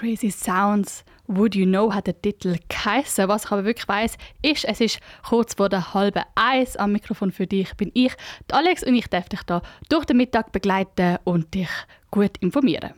Crazy Sounds, Would You Know hat der Titel geheissen. Was ich aber wirklich weiss, ist, es ist kurz vor der 12:30. Am Mikrofon für dich bin ich, die Alex, und ich darf dich da durch den Mittag begleiten und dich gut informieren.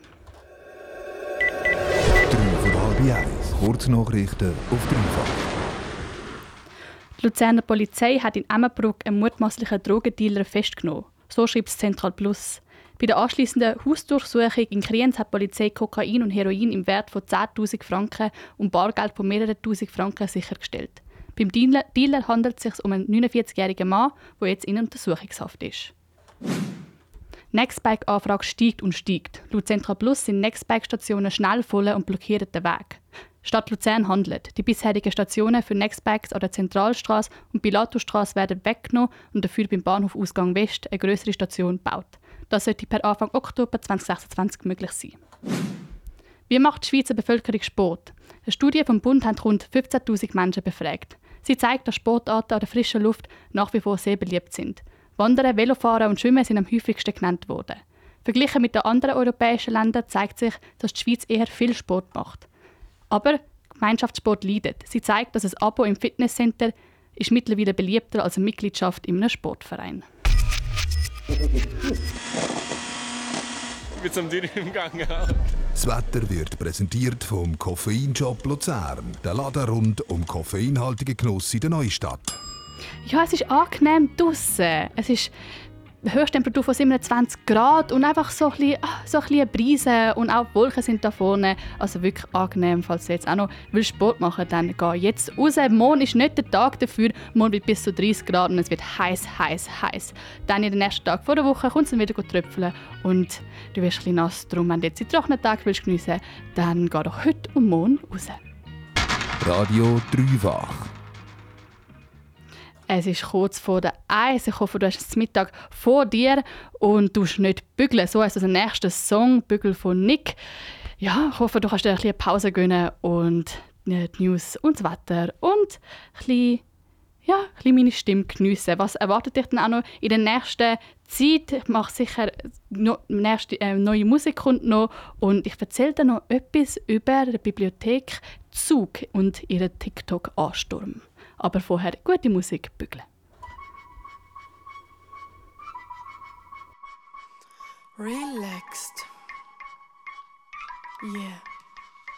1:03. Kurznachrichten auf dreifach. Die Luzerner Polizei hat in Emmenbruck einen mutmaßlichen Drogendealer festgenommen. So schreibt es Central Plus. Bei der anschliessenden Hausdurchsuchung in Kriens hat die Polizei Kokain und Heroin im Wert von 10'000 Franken und Bargeld von mehreren tausend Franken sichergestellt. Beim Dealer handelt es sich um einen 49-jährigen Mann, der jetzt in Untersuchungshaft ist. Nextbike-Anfrage steigt und steigt. Laut Central Plus sind Nextbike-Stationen schnell voll und blockieren den Weg. Stadt Luzern handelt. Die bisherigen Stationen für Nextbikes an der Zentralstraße und Pilatusstraße werden weggenommen und dafür beim Bahnhof Ausgang West eine grössere Station gebaut. Das sollte per Anfang Oktober 2026 möglich sein. Wie macht die Schweizer Bevölkerung Sport? Eine Studie vom Bund hat rund 15'000 Menschen befragt. Sie zeigt, dass Sportarten an der frischen Luft nach wie vor sehr beliebt sind. Wandern, Velofahren und Schwimmen sind am häufigsten genannt worden. Verglichen mit den anderen europäischen Ländern zeigt sich, dass die Schweiz eher viel Sport macht. Aber Gemeinschaftssport leidet. Sie zeigt, dass ein Abo im Fitnesscenter ist mittlerweile beliebter als eine Mitgliedschaft in einem Sportverein. Ich bin zum Dürren im Gang. Das Wetter wird präsentiert vom Koffeinshop Luzern. Der Laden rund um koffeinhaltigen Genuss in der Neustadt. Ja, es ist angenehm draussen. Es ist eine Höchsttemperatur von 27 Grad und einfach so ein bisschen eine Brise und auch die Wolken sind da vorne. Also wirklich angenehm, falls du jetzt auch noch Sport machen willst, dann geh jetzt raus. Morgen ist nicht der Tag dafür. Morgen wird bis zu 30 Grad und es wird heiß. Dann in den nächsten Tag vor der Woche kommt es dann wieder tröpfeln und du wirst ein bisschen nass. Darum, wenn du jetzt die trockenen Tage geniessen willst, dann geh doch heute und morgen raus. Radio dreifach. Es ist kurz vor der 1. Ich hoffe, du hast den Mittag vor dir und du musst nicht bügeln. So heißt der nächste Song, «Bügel» von Nick. Ja, ich hoffe, du kannst dir ein bisschen Pause gönnen und die News und das Wetter und ein bisschen meine Stimme geniessen. Was erwartet dich denn auch noch in der nächsten Zeit? Ich mache sicher neue Musik kommt noch und ich erzähle dir noch etwas über die Bibliothek Zug und ihren TikTok-Ansturm. Aber vorher gute Musik bügeln. Relaxed. Yeah.